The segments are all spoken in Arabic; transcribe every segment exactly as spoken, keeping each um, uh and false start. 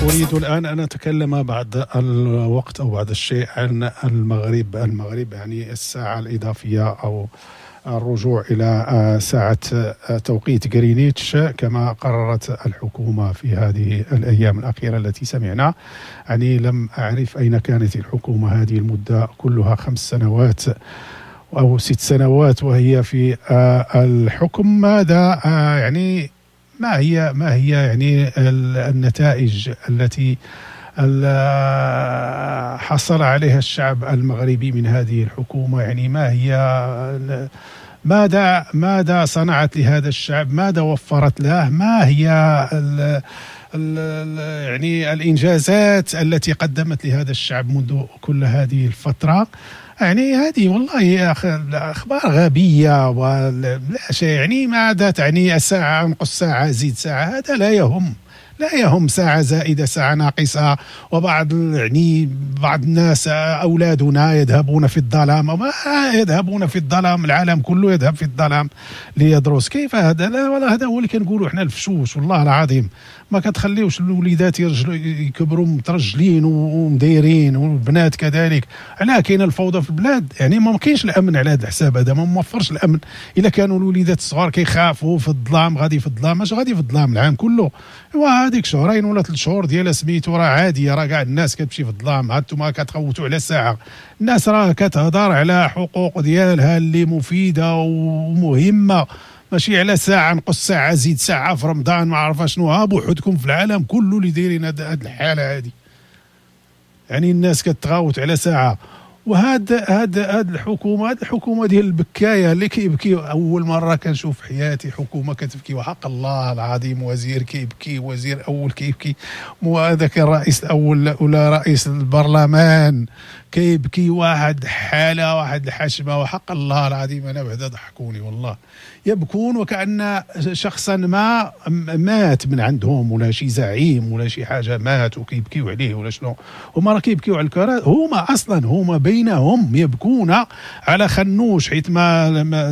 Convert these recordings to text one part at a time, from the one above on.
أريد الآن أن أتكلم بعد الوقت أو بعد الشيء عن المغرب. المغرب يعني الساعة الإضافية أو الرجوع إلى ساعة توقيت غرينتش كما قررت الحكومة في هذه الأيام الأخيرة التي سمعنا. يعني لم أعرف أين كانت الحكومة هذه المدة كلها، خمس سنوات أو ست سنوات وهي في الحكم. ماذا يعني ما هي ما هي يعني النتائج التي حصل عليها الشعب المغربي من هذه الحكومة؟ يعني ما هي ماذا ماذا صنعت لهذا الشعب؟ ماذا وفرت له؟ ما هي ال ال يعني الإنجازات التي قدمت لهذا الشعب منذ كل هذه الفترة؟ يعني هذه والله أخبار غبية ولا شيء. يعني ماذا تعني ساعة انقص ساعة زيد ساعة؟ هذا لا يهم لا يهم ساعة زائدة ساعة ناقصة. وبعض يعني بعض الناس أولادنا يذهبون في الظلام، ما يذهبون في الظلام، العالم كله يذهب في الظلام ليدرس. كيف هذا؟ لا ولا هذا هو اللي كنقولوا احنا الفشوش. والله العظيم ما كتخليوش الوليدات يكبروا مترجلين ومدايرين والبنات كذلك. علاه كاينه الفوضى في البلاد؟ يعني ما كاينش الامن على هذا الحساب، هذا ما موفرش الامن. الا كانوا الوليدات الصغار كيخافوا في الظلام، غادي في الظلام، اش غادي في الظلام العام كله؟ ايوا هذيك شهرين ولا ثلاث شهور ديال سميتو راه عاديه، راه كاع الناس كتمشي في الظلام. هانتوما كتخوتوا على ساعه. الناس راه كتهضر على حقوق ديالها اللي مفيده ومهمه، ماشي على ساعه نقص ساعه زيد ساعه في رمضان ما عرف شنو. ها بوحدكم في العالم كله اللي دايرين هذه الحاله هذه. يعني الناس كتغاوت على ساعه. وهاد هاد هاد الحكومه هاد الحكومه ديال البكايه اللي كيبكي. اول مره كنشوف في حياتي حكومه كتبكي، وحق الله العظيم. وزير كيبكي، وزير اول كيبكي، وهذاك الرئيس الاول ولا رئيس البرلمان كيبكي. واحد حاله واحد الحشمه، وحق الله العظيم انا بعدا ضحكوني والله. يبكون وكأن شخصا ما مات من عندهم، ولا شي زعيم ولا شي حاجه مات وكيبكيو عليه ولا شنو. هما راه كيبكيو على الكراسي. هما اصلا هما بينهم يبكون على خنوش حيت ما ما,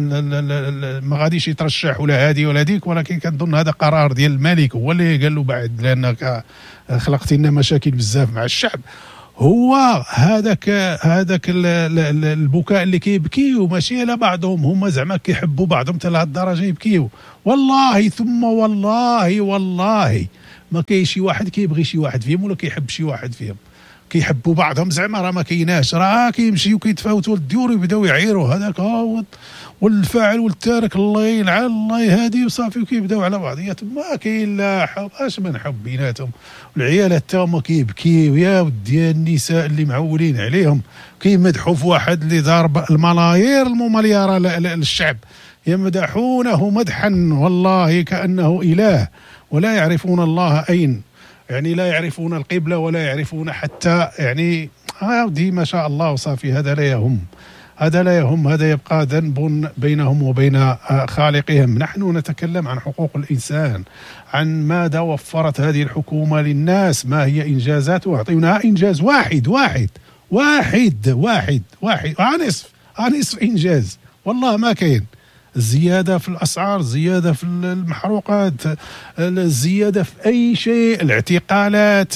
ما غاديش يترشح ولا هادي ولا ديك. ولكن كنظن هذا قرار ديال الملك هو اللي قال له بعد، لانك خلقتي لنا مشاكل بزاف مع الشعب. هو هذاك هذاك البكاء اللي كيبكيو ماشي على بعضهم، هما زعما كيحبوا بعضهم حتى لهاد الدرجه يبكيو. والله ثم والله والله ما كاين شي واحد كيبغي شي واحد فيهم ولا كيحب شي واحد فيهم. كيحبوا بعضهم زعما راه ما كايناش. راه كيمشيو كيتفاوتوا الديور ويبداو يعيروا هذاك ها والفاعل والتارك الله يلعن الله يهادي وصافي، وكيبداو على بعضياتهم. ما كاين لا حب، اش من حب بيناتهم. والعيالات حتى هما كيبكيو. يا ودي النساء اللي معولين عليهم كيمدحوا في واحد اللي ضارب الملايير المليار للشعب، يمدحونه مدحا والله كأنه إله، ولا يعرفون الله أين. يعني لا يعرفون القبلة ولا يعرفون حتى يعني هذه ما شاء الله وصافي. هذا لا يهم، هذا لا يهم، هذا يبقى ذنب بينهم وبين خالقهم. نحن نتكلم عن حقوق الإنسان، عن ماذا وفرت هذه الحكومة للناس، ما هي إنجازاتها. أعطينا إنجاز واحد واحد واحد واحد واحد نصف نصف إنجاز والله ما كاين. الزيادة في الأسعار، الزيادة في المحروقات، الزيادة في أي شيء، الاعتقالات،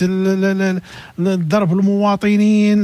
ضرب المواطنين،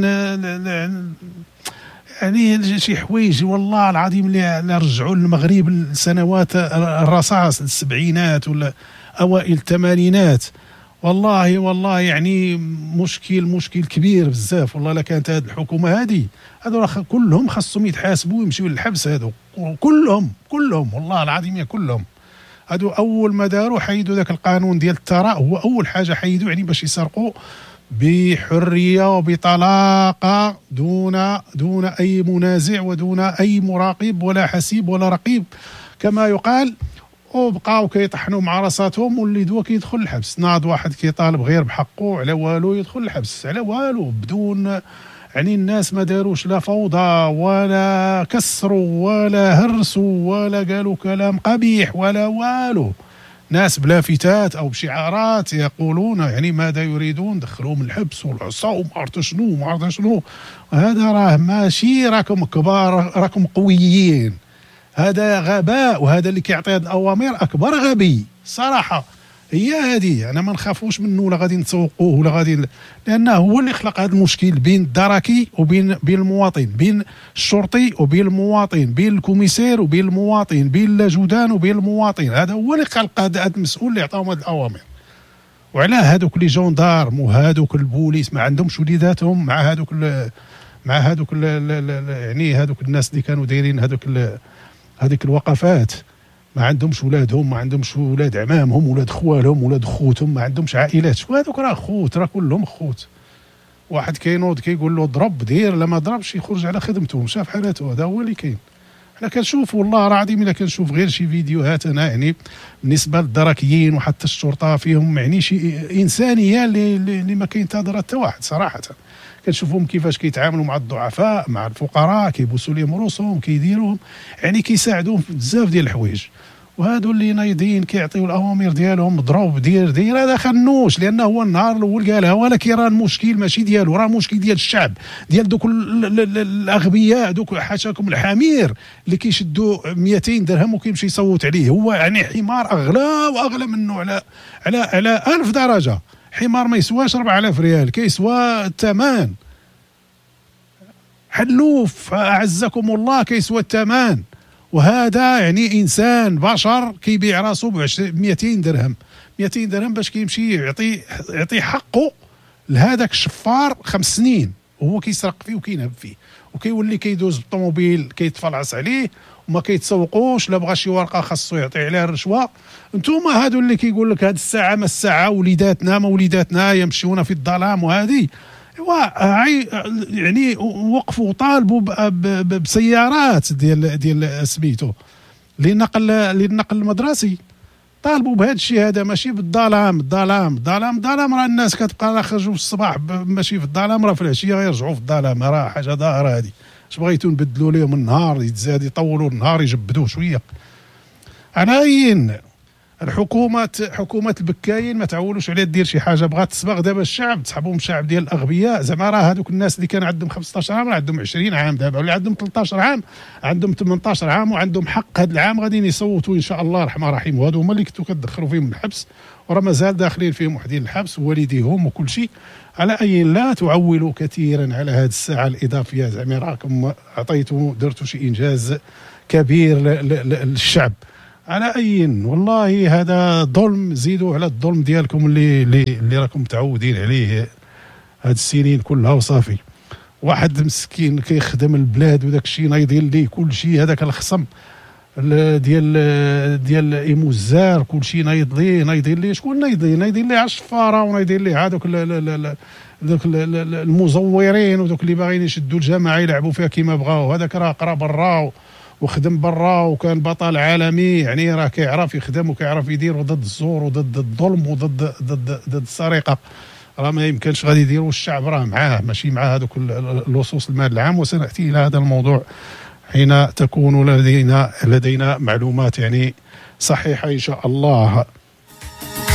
يعني شي حوايج والله العظيم اللي رجعوا المغرب لسنوات الرصاص السبعينات ولا أوائل الثمانينات. والله والله يعني مشكل مشكل كبير بزاف والله. لا كانت هذه الحكومة هذه هذو كلهم خاصهم يتحاسبوا ويمشيوا للحبس. هذو كلهم كلهم والله العظيم يا كلهم. هذو أول ما داروا حيدوا ذاك القانون ديال الثراء، هو أول حاجة حيدوا يعني باش يسرقوا بحرية وبطلاقة دون دون أي منازع ودون أي مراقب ولا حسيب ولا رقيب كما يقال. وبقاو كيطحنوا مع راساتهم، واللي دوا كيدخل الحبس. ناض واحد كيطالب غير بحقه على والو يدخل الحبس على والو، بدون يعني الناس ما داروش لا فوضى ولا كسروا ولا هرسوا ولا قالوا كلام قبيح ولا والو. ناس بلافتات او بشعارات يقولون يعني ماذا يريدون، دخلوهم الحبس والعصا وما عرفت شنو وما عرفت شنو. هذا راه ماشي راكم كبار، راكم قويين. هذا غباء، وهذا اللي كيعطي هذه الاوامر اكبر غبي صراحه. هي هذه، انا ما نخافوش منه ولا غادي نتسوقوه ولا غادي، لانه هو اللي خلق هذا المشكل بين الدركي وبين بين المواطن، بين الشرطي وبين المواطن، بين الكوميسير وبين المواطن، بين اللاجودان وبين المواطن. هذا هو اللي خلق هذا المسؤول اللي عطاهم هذه الاوامر. وعلى هذوك لي جوندارم وهذوك البوليس ما عندهمش وليداتهم مع هذوك مع هذوك يعني هذوك الناس اللي كانوا دايرين هذوك هذيك الوقفات، ما عندهمش ولادهم، ما عندهمش ولاد عمامهم، ولاد خوالهم، ولاد خوتهم، ما عندهمش عائلات. وهذوك راه خوت، راه كلهم خوت. واحد كينوض كيقول له ضرب دير، لا ما ضربش يخرج على خدمته، مشى في حالته. هذا هو اللي كاين. انا كنشوف والله العظيم الا كنشوف غير شي فيديوهات انا يعني بالنسبه للدركيين وحتى الشرطه فيهم يعني شي انسانيه اللي, اللي ما كينتظرها حتى واحد صراحه. كنشوفهم كيفاش كيتعاملوا مع الضعفاء، مع الفقراء، كيبوسوا لهم روسهم، كيديروهم يعني كيساعدوهم في بزاف ديال الحوايج. وهادو اللي نايضين كيعطيو الاوامر ديالهم ضرب دير دير، هذا خنوش، لانه هو النهار الاول قالها، ولكن راه المشكل ماشي ديالو، راه المشكل ديال الشعب، ديال دوك الاغبياء، دوك حاشاكم الحمير اللي كيشدوا مئتين درهم وكيمشي يصوت عليه. هو يعني حمار اغلى واغلى منه على على على ألف درجه. حمار ما يسواش أربعة آلاف ريال، كيسوى الثمن. حلوف اعزكم الله كيسوى الثمن. وهذا يعني انسان بشر كيبيع راسو ب مئتين درهم، مئتين درهم باش كيمشي يعطي يعطي حقه لهذاك الشفار خمس سنين وهو كيسرق فيه وكينهب فيه، وكيولي كيدوز بالطوموبيل كيتفلعص عليه وما كيتسوقوش، لا بغى شي ورقه خاصو يعطي عليها الرشوه. انتوما هادو اللي كيقول لك هاد الساعه ما الساعه، وليداتنا ما وليداتنا يمشيون في الظلام. وهذه يعني وقفوا طالبوا بسيارات ديال ديال سميتو للنقل للنقل المدرسي، طالبوا بهذا الشيء هذا، ماشي بالظلام. الظلام الظلام الظلام راه الناس كتبقى خرجوا في الصباح ماشي في الظلام، راه في العشيه غيرجعوا في الظلام، راه حاجه ظاهره هذه. اش بغيتو نبدلوا لهم النهار، يتزاد يطولوا النهار يجبدوه شويه. عناين الحكومه حكومه البكاين ما تعولوش عليها دير شي حاجه، بغات تسبق دابا الشعب، تسحبهم الشعب ديال الاغبياء. زعما راه هذوك الناس اللي كان عندهم خمسطاش عام راه عندهم عشرين عام دابا، واللي عندهم ثلاثطاش عام عندهم ثمنطاش عام، وعندهم حق هذا العام غاديين يصوتوا ان شاء الله الرحمن الرحيم. وهذو هما اللي كنتو كتدخلوا فيهم الحبس، وراه مازال داخلين فيهم وحدين الحبس ووالديهم وكل شيء. على اي لا تعولوا كثيرا على هذه الساعه الاضافيه، زعما راكم عطيتوا درتوا شي انجاز كبير للشعب. على أي والله هذا ظلم، زيدوا على الظلم ديالكم اللي اللي, اللي راكم متعودين عليه هاد السنين كلها وصافي. واحد مسكين كيخدم البلاد وداك الشيء نايضين ليه كل شيء، هذاك الخصم ديال ديال ايموزار كل شيء نايض ليه نايضين ليه. شكون نايضين؟ نايضين ليه على الشفاره، ونايضين ليه هذوك دوك المزورين ودوك اللي باغيين يشدوا الجماعه يلعبوا فيها كيما بغاو. هذاك راه قرا برا وخدم برا وكان بطل عالمي، يعني راه كيعرف يخدم وكيعرف يدير ضد الزور وضد الظلم وضد ضد ضد السرقه. راه ما يمكنش غادي يديروا، الشعب راه معاه ماشي مع هذوك اللصوص المال العام. وسناتي الى هذا الموضوع حين تكون لدينا لدينا معلومات يعني صحيحه ان شاء الله.